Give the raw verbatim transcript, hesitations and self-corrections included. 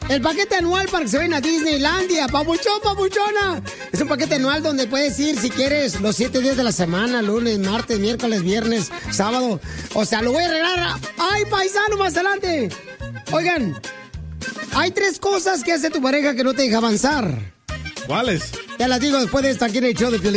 El paquete anual para que se vayan a Disneylandia. Papuchón, papuchona. Es un paquete anual donde puedes ir si quieres los siete días de la semana. Lunes, martes, miércoles, viernes, sábado. O sea, lo voy a regalar. ¡Ay, paisano, más adelante! Oigan, hay tres cosas que hace tu pareja que no te deja avanzar. ¿Cuáles? Te las digo después de esto aquí en el show de Piolín.